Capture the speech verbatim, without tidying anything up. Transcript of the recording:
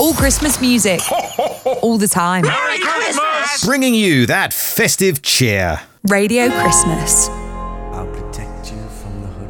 All Christmas music. All the time. Merry Christmas! Bringing you that festive cheer. Radio Christmas.